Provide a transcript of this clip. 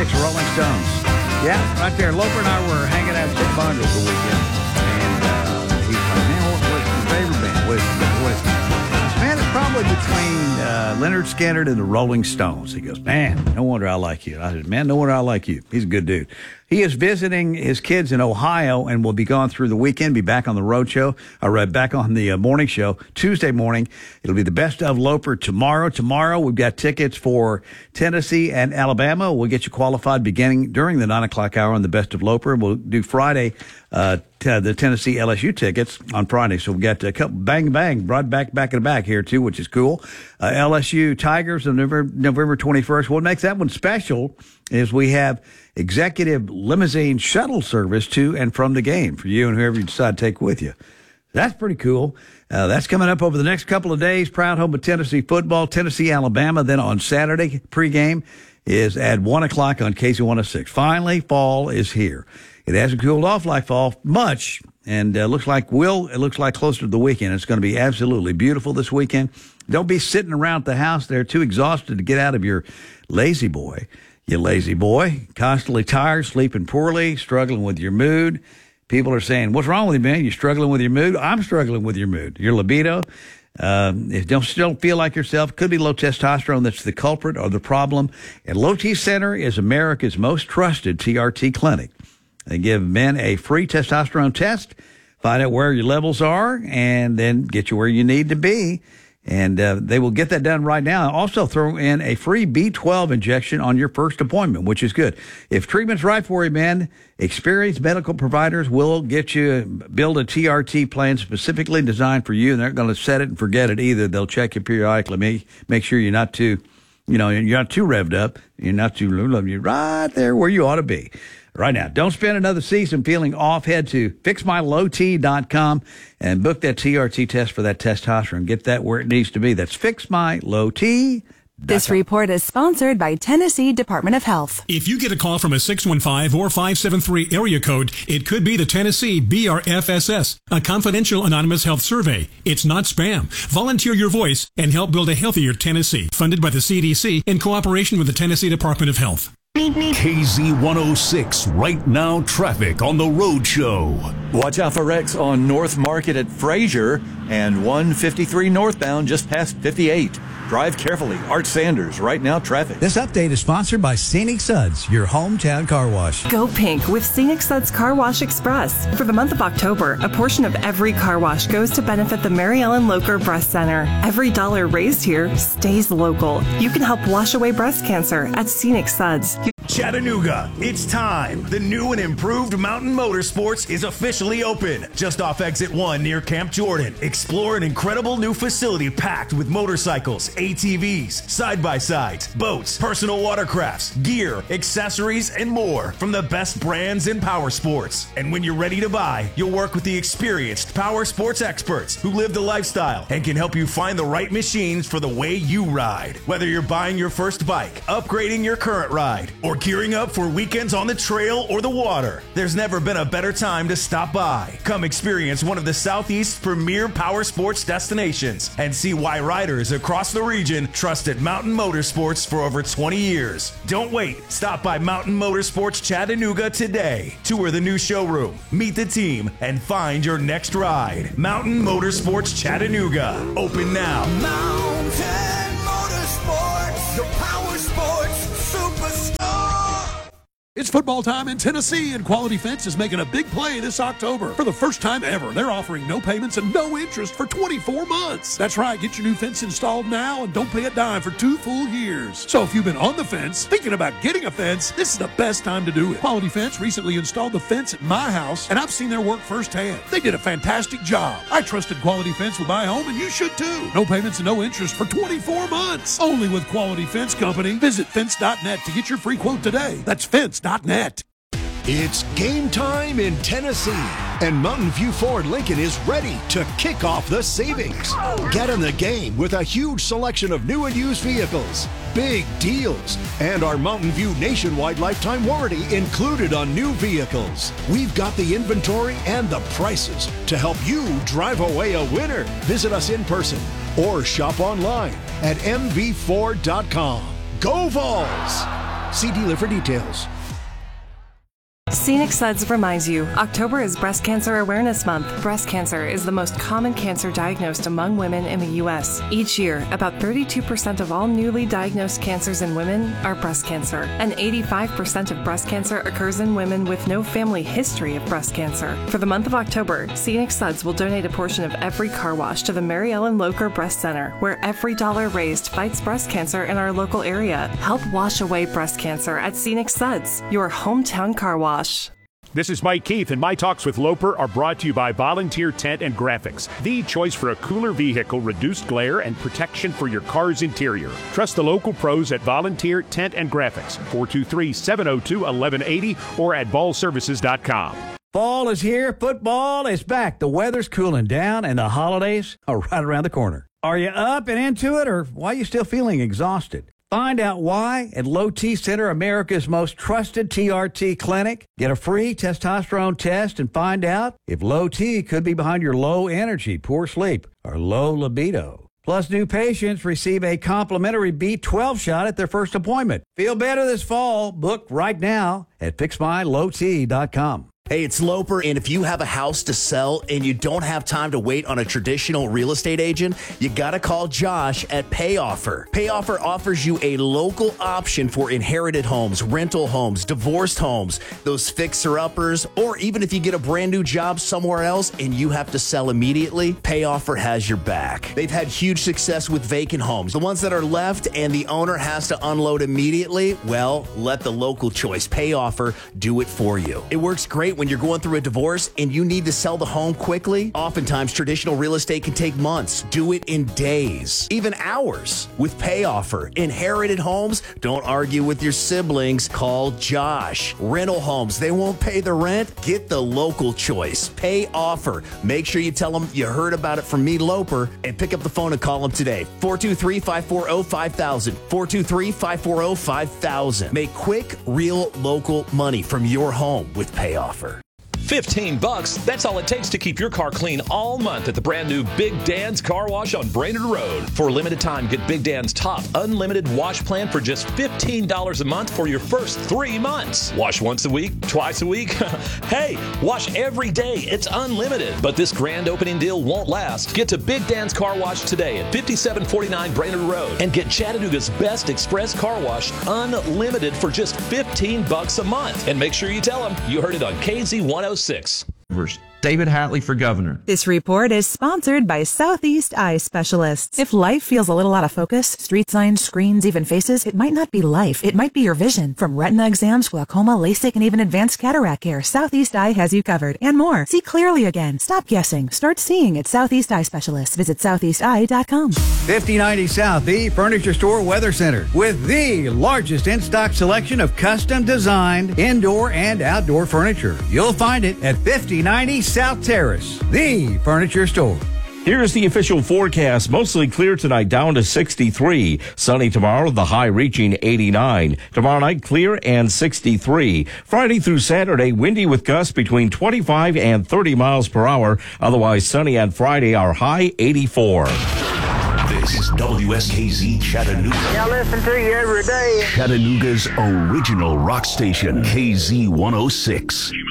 106 Rolling Stones. Yeah, right there. Loper and I were hanging out at Chick Bongo the weekend. And he's like, man, what's your favorite band? What is it? Man, it's probably between Leonard Skinner and the Rolling Stones. He goes, man, no wonder I like you. I said, man, no wonder I like you. He's a good dude. He is visiting his kids in Ohio and will be gone through the weekend, be back on the road show, or back on the morning show Tuesday morning. It'll be the Best of Loper tomorrow. Tomorrow, we've got tickets for Tennessee and Alabama. We'll get you qualified beginning during the 9 o'clock hour on the Best of Loper. We'll do Friday, the Tennessee LSU tickets on Friday. So we've got a couple bang, brought back to back here too, which is cool. LSU Tigers on November 21st. What makes that one special is we have executive limousine shuttle service to and from the game for you and whoever you decide to take with you. That's pretty cool. That's coming up over the next couple of days. Proud home of Tennessee football, Tennessee, Alabama. Then on Saturday, pregame is at 1 o'clock on KZ106. Finally, fall is here. It hasn't cooled off like fall much, and it looks like closer to the weekend. It's going to be absolutely beautiful this weekend. Don't be sitting around the house there too exhausted to get out of your lazy boy. You lazy boy, constantly tired, sleeping poorly, struggling with your mood. People are saying, what's wrong with you, man? You struggling with your mood? I'm struggling with your mood. Your libido. If you don't feel like yourself, could be low testosterone that's the culprit or the problem. And Low T Center is America's most trusted TRT clinic. They give men a free testosterone test, find out where your levels are, and then get you where you need to be. And they will get that done right now. Also throw in a free B12 injection on your first appointment, which is good. If treatment's right for you, man, experienced medical providers will build a TRT plan specifically designed for you, and they're going to set it and forget it either. They'll check you periodically, make sure you're not too revved up. You're not too low. You're right there where you ought to be. Right now, don't spend another season feeling off. Head to fixmylowt.com and book that TRT test for that testosterone. Get that where it needs to be. That's fixmylowt.com. This report is sponsored by Tennessee Department of Health. If you get a call from a 615 or 573 area code, it could be the Tennessee BRFSS, a confidential anonymous health survey. It's not spam. Volunteer your voice and help build a healthier Tennessee. Funded by the CDC in cooperation with the Tennessee Department of Health. KZ106 Right Now Traffic on the Road Show. Watch out for wrecks on North Market at Frazier and 153 northbound just past 58. Drive carefully. Art Sanders, Right Now Traffic. This update is sponsored by Scenic Suds, your hometown car wash. Go pink with Scenic Suds Car Wash Express. For the month of October, a portion of every car wash goes to benefit the Mary Ellen Locher Breast Center. Every dollar raised here stays local. You can help wash away breast cancer at Scenic Suds. Chattanooga, it's time. The new and improved Mountain Motorsports is officially open. Just off Exit 1 near Camp Jordan. Explore an incredible new facility packed with motorcycles, ATVs, side-by-sides, boats, personal watercrafts, gear, accessories, and more from the best brands in power sports. And when you're ready to buy, you'll work with the experienced power sports experts who live the lifestyle and can help you find the right machines for the way you ride. Whether you're buying your first bike, upgrading your current ride, or gearing up for weekends on the trail or the water, there's never been a better time to stop by. Come experience one of the Southeast's premier power sports destinations and see why riders across the region trusted Mountain Motorsports for over 20 years. Don't wait. Stop by Mountain Motorsports Chattanooga today. Tour the new showroom, meet the team, and find your next ride. Mountain Motorsports Chattanooga. Open now. Mountain Motorsports, your power sports superstar. It's football time in Tennessee, and Quality Fence is making a big play this October. For the first time ever, they're offering no payments and no interest for 24 months. That's right, get your new fence installed now and don't pay a dime for 2 full years. So if you've been on the fence, thinking about getting a fence, this is the best time to do it. Quality Fence recently installed the fence at my house, and I've seen their work firsthand. They did a fantastic job. I trusted Quality Fence with my home, and you should too. No payments and no interest for 24 months. Only with Quality Fence Company. Visit fence.net to get your free quote today. That's fence.net. It's game time in Tennessee, and Mountain View Ford Lincoln is ready to kick off the savings. Get in the game with a huge selection of new and used vehicles, big deals, and our Mountain View nationwide lifetime warranty included on new vehicles. We've got the inventory and the prices to help you drive away a winner. Visit us in person or shop online at mvford.com. Go Vols! See dealer for details. Scenic Suds reminds you, October is Breast Cancer Awareness Month. Breast cancer is the most common cancer diagnosed among women in the U.S. Each year, about 32% of all newly diagnosed cancers in women are breast cancer, and 85% of breast cancer occurs in women with no family history of breast cancer. For the month of October, Scenic Suds will donate a portion of every car wash to the Mary Ellen Locher Breast Center, where every dollar raised fights breast cancer in our local area. Help wash away breast cancer at Scenic Suds, your hometown car wash. This is Mike Keith, and my talks with Loper are brought to you by Volunteer Tent and Graphics, the choice for a cooler vehicle, reduced glare, and protection for your car's interior. Trust the local pros at Volunteer Tent and Graphics, 423-702-1180 or at ballservices.com. Fall is here, football is back, the weather's cooling down, and the holidays are right around the corner. Are you up and into it, or why are you still feeling exhausted? Find out why at Low T Center, America's most trusted TRT clinic. Get a free testosterone test and find out if low T could be behind your low energy, poor sleep, or low libido. Plus, new patients receive a complimentary B12 shot at their first appointment. Feel better this fall. Book right now at fixmylowt.com. Hey, it's Loper, and if you have a house to sell and you don't have time to wait on a traditional real estate agent, you got to call Josh at PayOffer. PayOffer offers you a local option for inherited homes, rental homes, divorced homes, those fixer-uppers, or even if you get a brand new job somewhere else and you have to sell immediately, PayOffer has your back. They've had huge success with vacant homes. The ones that are left and the owner has to unload immediately, well, let the local choice, PayOffer, do it for you. It works great when you're going through a divorce and you need to sell the home quickly. Oftentimes, traditional real estate can take months. Do it in days, even hours. With PayOffer, inherited homes, don't argue with your siblings. Call Josh. Rental homes, they won't pay the rent. Get the local choice. PayOffer. Make sure you tell them you heard about it from me, Loper, and pick up the phone and call them today. 423-540-5000. 423-540-5000. Make quick, real, local money from your home with PayOffer. $15, that's all it takes to keep your car clean all month at the brand new Big Dan's Car Wash on Brainerd Road. For a limited time, get Big Dan's top unlimited wash plan for just $15 a month for your first 3 months. Wash once a week, twice a week. Hey, wash every day. It's unlimited. But this grand opening deal won't last. Get to Big Dan's Car Wash today at 5749 Brainerd Road and get Chattanooga's best express car wash unlimited for just $15 a month. And make sure you tell them you heard it on KZ 106. David Hatley for governor. This report is sponsored by Southeast Eye Specialists. If life feels a little out of focus, street signs, screens, even faces, it might not be life. It might be your vision. From retina exams, glaucoma, LASIK, and even advanced cataract care, Southeast Eye has you covered. And more. See clearly again. Stop guessing. Start seeing at Southeast Eye Specialists. Visit southeasteye.com. 5090 South, the Furniture Store Weather Center, with the largest in-stock selection of custom-designed indoor and outdoor furniture. You'll find it at 5090 South Terrace, the Furniture Store. Here's the official forecast. Mostly clear tonight, down to 63. Sunny tomorrow, the high reaching 89. Tomorrow night, clear and 63. Friday through Saturday, windy with gusts between 25 and 30 miles per hour. Otherwise sunny on Friday, our high 84. This is WSKZ Chattanooga. I listen to you every day. Chattanooga's original rock station, KZ 106.